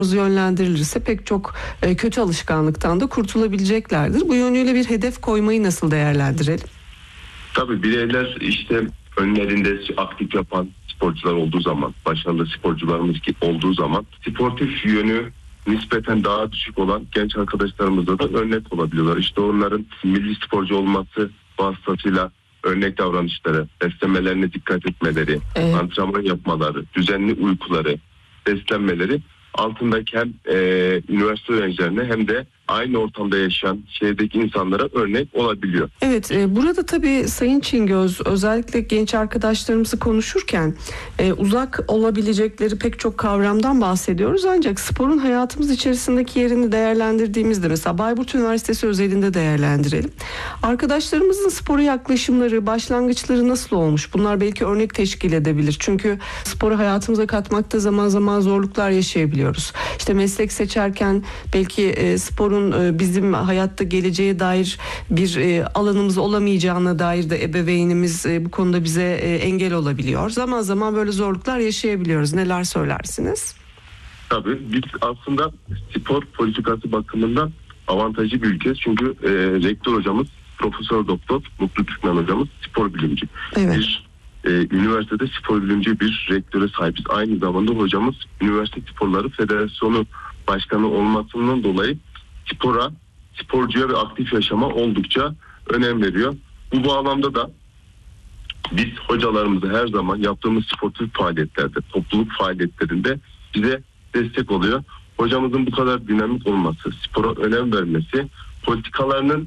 yönlendirilirse pek çok kötü alışkanlıktan da kurtulabileceklerdir. Bu yönüyle bir hedef koymayı nasıl değerlendirelim? Tabii bireyler işte önlerinde aktif yapan sporcular olduğu zaman, başarılı sporcularımız olduğu zaman sportif yönü nispeten daha düşük olan genç arkadaşlarımızda da örnek olabiliyorlar. İşte onların milli sporcu olması vasıtasıyla örnek davranışları, beslenmelerine dikkat etmeleri, antrenman yapmaları, düzenli uykuları, beslenmeleri altındaki hem üniversite öğrencilerine hem de aynı ortamda yaşayan şehirdeki insanlara örnek olabiliyor. Evet, burada tabii Sayın Çingöz özellikle genç arkadaşlarımızı konuşurken uzak olabilecekleri pek çok kavramdan bahsediyoruz. Ancak sporun hayatımız içerisindeki yerini değerlendirdiğimizde mesela Bayburt Üniversitesi özelinde değerlendirelim. Arkadaşlarımızın spora yaklaşımları, başlangıçları nasıl olmuş? Bunlar belki örnek teşkil edebilir. Çünkü sporu hayatımıza katmakta zaman zaman zorluklar yaşayabiliyoruz. İşte meslek seçerken belki sporun bizim hayatta geleceğe dair bir alanımız olamayacağına dair de ebeveynimiz bu konuda bize engel olabiliyor. Zaman zaman böyle zorluklar yaşayabiliyoruz. Neler söylersiniz? Tabii biz aslında spor politikası bakımından avantajlı bir ülke. Çünkü rektör hocamız Profesör Doktor Mutlu Türkmen hocamız spor bilimci. Evet. Bir üniversitede spor bilimci bir rektöre sahibiz. Aynı zamanda hocamız Üniversite Sporları Federasyonu Başkanı olmasından dolayı sporcuya ve aktif yaşama oldukça önem veriyor. Bu bağlamda da biz hocalarımızı her zaman yaptığımız sportif faaliyetlerde, topluluk faaliyetlerinde bize destek oluyor. Hocamızın bu kadar dinamik olması, spora önem vermesi, politikalarının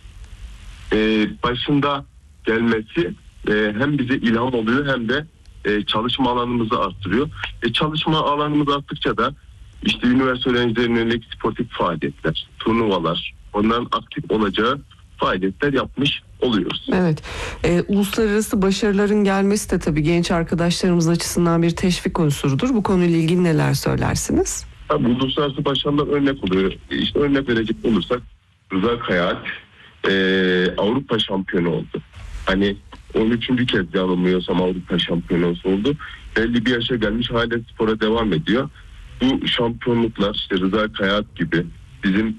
başında gelmesi hem bize ilham oluyor hem de çalışma alanımızı arttırıyor. Çalışma alanımız arttıkça da İşte üniversite öğrencilerine yönelik sportif faaliyetler, turnuvalar, onların aktif olacağı faaliyetler yapmış oluyoruz. Evet. Uluslararası başarıların gelmesi de tabii genç arkadaşlarımız açısından bir teşvik unsurudur. Bu konuyla ilgili neler söylersiniz? Tabii uluslararası başarılar örnek oluyor. İşte örnek verecek olursak Rıza Kayaalp Avrupa şampiyonu oldu. Hani 13. kez yanılmıyorsam Avrupa şampiyonası oldu. 51 yaşa gelmiş hala spora devam ediyor. Bu şampiyonluklar işte Rıza Kayaalp gibi bizim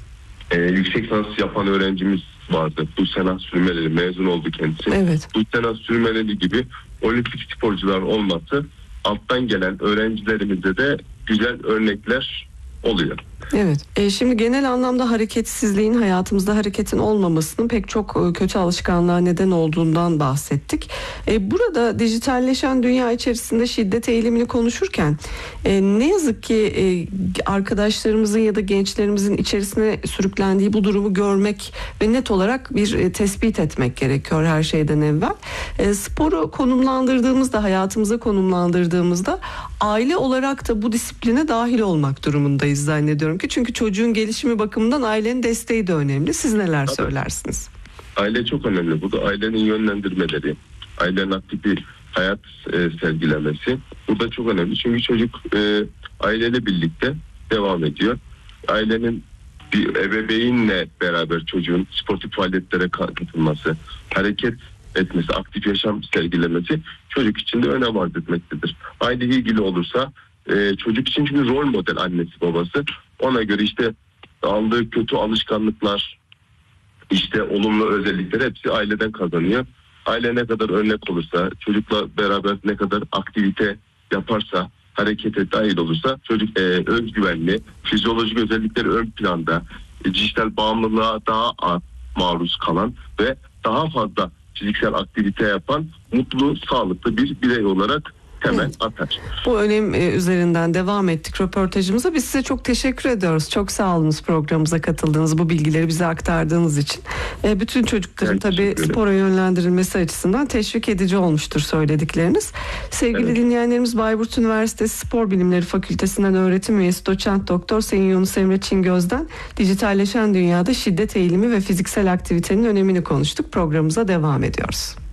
yüksek lisans yapan öğrencimiz vardı. Bu Sena Sürmeleli mezun oldu kendisi. Evet. Bu Sena Sürmeleli gibi olimpik sporcular olması alttan gelen öğrencilerimize de güzel örnekler oluyor. Evet. Şimdi genel anlamda hareketsizliğin, hayatımızda hareketin olmamasının pek çok kötü alışkanlığa neden olduğundan bahsettik. Burada dijitalleşen dünya içerisinde şiddet eğilimini konuşurken ne yazık ki arkadaşlarımızın ya da gençlerimizin içerisine sürüklendiği bu durumu görmek ve net olarak bir tespit etmek gerekiyor her şeyden evvel. Sporu konumlandırdığımızda, hayatımıza konumlandırdığımızda aile olarak da bu disipline dahil olmak durumundayız zannediyorum ki. Çünkü çocuğun gelişimi bakımından ailenin desteği de önemli. Siz neler söylersiniz? Aile çok önemli. Bu da ailenin yönlendirmeleri, ailenin aktif bir hayat sergilemesi. Bu da çok önemli. Çünkü çocuk aileyle birlikte devam ediyor. Ailenin bir ebeveynle beraber çocuğun sportif faaliyetlere katılması, hareket etmesi, aktif yaşam sergilemesi çocuk için de önem arz etmektedir. Aile ilgili olursa çocuk için çünkü rol model annesi babası. Ona göre işte aldığı kötü alışkanlıklar, işte olumlu özellikler hepsi aileden kazanıyor. Aile ne kadar örnek olursa, çocukla beraber ne kadar aktivite yaparsa, harekete dahil olursa çocuk özgüvenli, fizyolojik özellikleri ön planda, dijital bağımlılığa daha az maruz kalan ve daha fazla fiziksel aktivite yapan mutlu, sağlıklı bir birey olarak temel atar. Bu önem üzerinden devam ettik röportajımıza. Biz size çok teşekkür ediyoruz. Çok sağ olunuz programımıza katıldığınız, bu bilgileri bize aktardığınız için. Bütün çocukların tabii spora yönlendirilmesi açısından teşvik edici olmuştur söyledikleriniz. Sevgili dinleyenlerimiz, Bayburt Üniversitesi Spor Bilimleri Fakültesinden öğretim üyesi doçent doktor Sayın Yunus Emre Çingöz'den dijitalleşen dünyada şiddet eğilimi ve fiziksel aktivitenin önemini konuştuk. Programımıza devam ediyoruz.